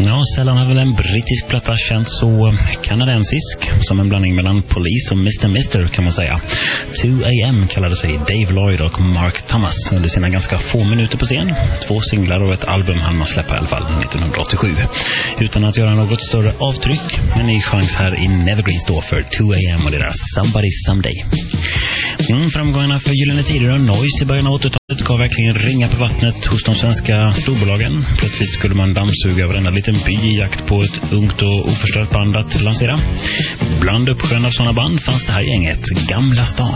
Ja, sällan har väl en brittisk platta känts så kanadensisk, som en blandning mellan Police och Mr. kan man säga. 2 AM kallade sig Dave Lloyd och Mark Thomas under sina ganska få minuter på scen. 2 singlar och ett album hann man släppa i alla fall 1987. Utan att göra något större avtryck, men ny chans här i Nevergreen står för 2 AM och deras Somebody Someday. Framgångarna för Gyllene Tider och Noise i början av 80-talet gav verkligen ringa på vattnet hos de svenska storbolagen. Plötsligt skulle man dammsuga varenda liten by i jakt på ett ungt och oförstört band att lansera. Bland uppsjön av sådana band fanns det här gänget, Gamla Stan.